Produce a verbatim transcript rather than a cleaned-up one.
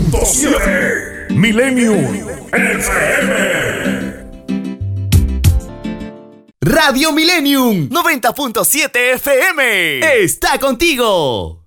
punto siete Millennium F M. Radio Millennium noventa punto siete F M está contigo.